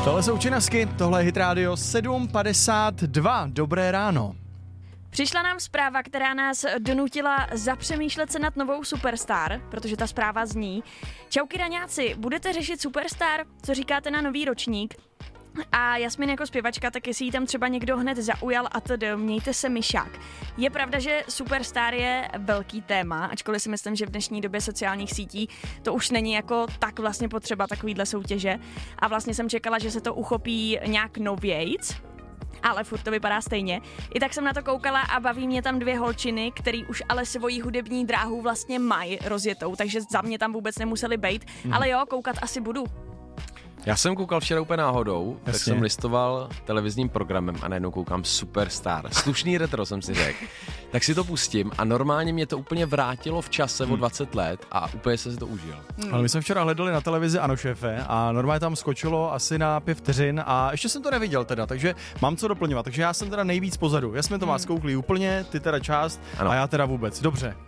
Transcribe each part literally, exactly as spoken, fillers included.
Tohle jsou Činasky, tohle je Hit Radio sedm padesát dva. Dobré ráno. Přišla nám zpráva, která nás donutila zapřemýšlet se nad novou Superstar, protože ta zpráva zní: Čauky raňáci, budete řešit Superstar? Co říkáte na nový ročník? A Jasmin jako zpěvačka, tak jestli jí tam třeba někdo hned zaujal a tedy mějte se myšák. Je pravda, že Superstar je velký téma, ačkoliv si myslím, že v dnešní době sociálních sítí to už není jako tak vlastně potřeba takovýhle soutěže. A vlastně jsem čekala, že se to uchopí nějak novějc, ale furt to vypadá stejně. I tak jsem na to koukala a baví mě tam dvě holčiny, který už ale svoji hudební dráhu vlastně mají rozjetou, takže za mě tam vůbec nemuseli bejt, hmm. ale jo, koukat asi budu. Já jsem koukal včera úplně náhodou, Jasně. tak jsem listoval televizním programem a najednou koukám Superstar. Slušný retro jsem si řekl. Tak si to pustím a normálně mě to úplně vrátilo v čase hmm. o dvacet let a úplně jsem si to užil. Hmm. Ale my jsme včera hledali na televizi Ano šéfe a normálně tam skočilo asi na pět vteřin a ještě jsem to neviděl teda, takže mám co doplňovat. Takže já jsem teda nejvíc pozadu. Jasmin to má skouklý úplně, ty teda část ano. A já teda vůbec. Dobře.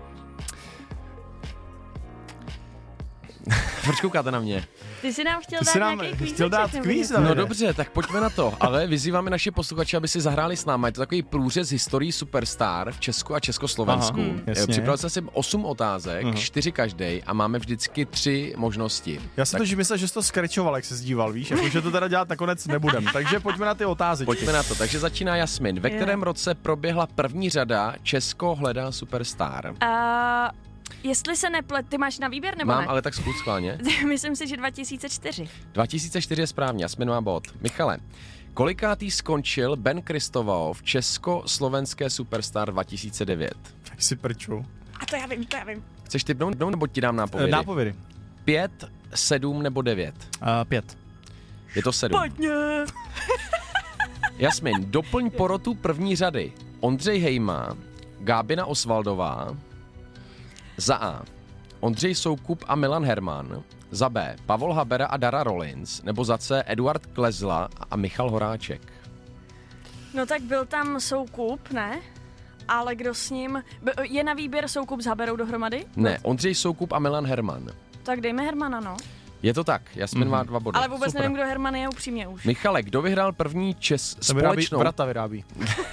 Proč koukáte na mě? Ty jsi nám chtěl Ty dát jsi nám nějaký kvízeček, chtěl dát kvíz, No ne? Dobře, tak pojďme na to. Ale vyzýváme naše posluchače, aby si zahráli s námi. Je to takový průřez historií Superstar v Česku a Československu. Aha, Připravil jsem si osm otázek, Aha. čtyři každej a máme vždycky tři možnosti. Já jsem tak... to myslel, že jsi to skrečoval, jak se zdíval, víš, jako, že to teda dělat nakonec nebudem. Takže pojďme na ty otázky. Pojďme na to. Takže začíná Jasmin. Ve kterém Je. roce proběhla první řada Česko hledá Superstar? Uh, jestli se neplet, ty máš na výběr nebo Mám, ne? ale tak zkus schválně. Myslím si, že dva tisíce čtyři. dva tisíce čtyři je správně, Jasmin má bod. Michale, kolikátý skončil Ben Kristoval v Česko-slovenské Superstar dva tisíce devět? Tak si prču. A to já vím, to já vím. Chceš tipnout, nebo ti dám nápovědy? Nápovědy. Pět, sedm nebo devět? Uh, pět. Je to sedm. Pojďně. Jasmin, doplň porotu první řady. Ondřej Hejma, Gábina Osvaldová. Za A. Ondřej Soukup a Milan Herman. Za B. Pavol Habera a Dara Rollins. Nebo za C. Eduard Klezla a Michal Horáček. No tak byl tam Soukup, ne? Ale kdo s ním? Je na výběr Soukup s Haberou dohromady? Ne, Ondřej Soukup a Milan Herman. Tak dejme Hermana, no. Je to tak, Jasmin mm-hmm. má dva body. Ale vůbec Super. nevím, kdo Herman je, upřímně už. Michale, kdo vyhrál první čes To vyrábí, společnou... vrata vyrábí.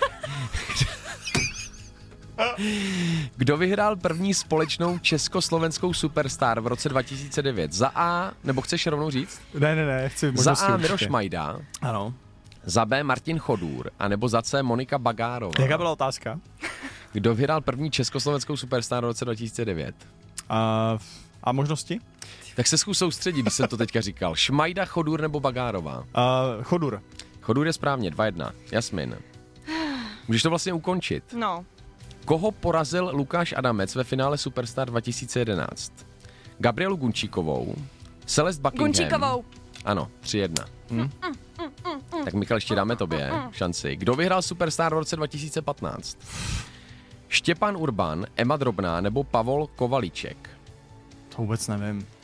Kdo vyhrál první společnou československou Superstar v roce dva tisíce devět? Za A, nebo chceš rovnou říct? Ne, ne, ne, chci Za možnosti A určitě. Miroš Majda, Ano. za B Martin Chodůr, anebo za C Monika Bagárová. Jaká byla otázka? Kdo vyhrál první československou Superstar v roce dva tisíce devět? A, a možnosti? Tak se zkus soustředit, když jsem to teďka říkal. Šmajda, Chodůr nebo Bagárová? A, Chodur. Chodůr je správně, dva jedna. Jasmin. Můžeš to vlastně ukončit. No. Koho porazil Lukáš Adamec ve finále Superstar dva tisíce jedenáct? Gabrielu Gunčíkovou, Celest Buckingham. Gunčíkovou. Ano, tři jedna. Hm? Tak Michal, ještě dáme tobě šanci. Kdo vyhrál Superstar v roce dva tisíce patnáct? Štěpán Urban, Emma Drobná nebo Pavol Kovalíček? To vůbec nevím.